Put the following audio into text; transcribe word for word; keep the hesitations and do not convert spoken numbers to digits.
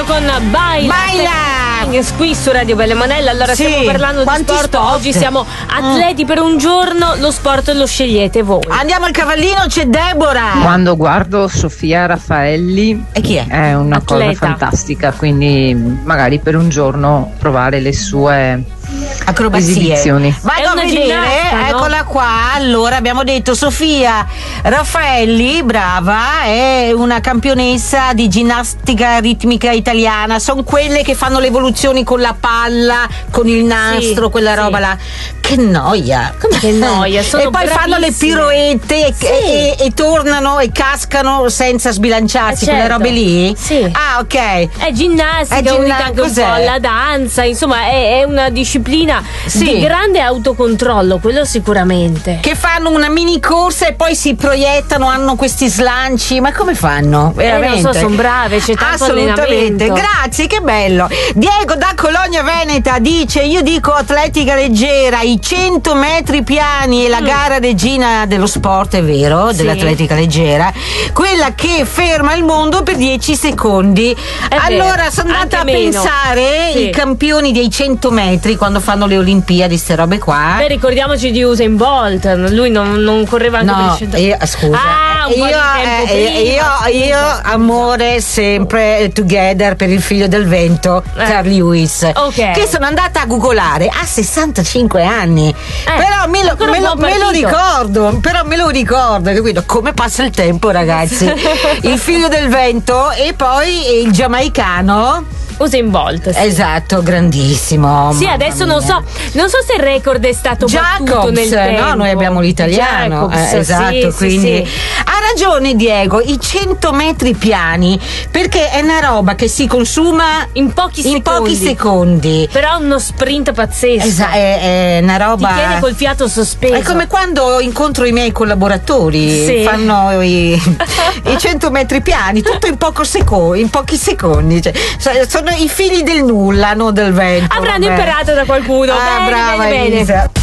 Stefano con Baila. Baila! Qui su Radio Belle Monelle. Allora sì. stiamo parlando Quanti di sport. sport. Oggi siamo atleti mm. per un giorno. Lo sport lo scegliete voi. Andiamo al cavallino, c'è Deborah. Quando guardo Sofia Raffaelli, e chi è? È una Atleta. cosa fantastica, quindi magari per un giorno provare le sue acrobazie. esibizioni. Vado a vedere, no? Eccola qua. Allora abbiamo detto Sofia Raffaelli, brava, è una campionessa di ginnastica ritmica italiana. Sono quelle che fanno le evoluzioni con la palla, con il nastro, sì, quella sì. roba là. Che noia! Come che noia? Sono e poi bravissime. fanno le piroette e, sì. e, e, e tornano e cascano senza sbilanciarsi, eh certo. quelle robe lì? Sì. Ah, ok. È ginnastica, è ginna- unita anche cos'è? un po' alla danza, insomma è, è una disciplina sì. di grande autocontrollo, quello sicuramente. Che fanno una mini corsa e poi si proiettano, hanno questi slanci, ma come fanno? Veramente? Eh, non so, sono brave, c'è tanto assolutamente. allenamento. Grazie, che bello. Diego da Cologna Veneta dice: io dico atletica leggera, i cento metri piani e la mm. gara regina dello sport, è vero, sì. dell'atletica leggera, quella che ferma il mondo per dieci secondi. È allora vero, sono andata a meno. pensare sì. i campioni dei cento metri quando fanno le Olimpiadi, ste robe qua. Beh, ricordiamoci di Usain Bolt, lui non, non correva anche no, per i cento. Io, scusa, ah, un io, po' di tempo eh, prima, io, io amore sempre together per il figlio del vento, eh. Carl Lewis, okay. che sono andata a googolare, ha sessantacinque anni, eh, però me lo, me, lo, me lo ricordo, però me lo ricordo, capito? Come passa il tempo, ragazzi. Il figlio del vento e poi il giamaicano Usain Bolt, sì. esatto, grandissimo. Sì, adesso mia. non so, non so se il record è stato Jacobs, battuto nel tempo. no, noi abbiamo l'italiano, Jacobs, eh, esatto, sì, quindi sì, sì. ha ragione Diego, i cento metri piani, perché è una roba che si consuma in pochi in secondi. pochi secondi. Però uno sprint pazzesco. Esa- è, è una roba. Ti tiene col fiato sospeso. È come quando incontro i miei collaboratori, sì. fanno i, i cento metri piani, tutto in poco secondi, in pochi secondi. Cioè, sono i figli del nulla, non del vento. Avranno vabbè. imparato da qualcuno. Ah, bene, brava bene, Elisa. bene.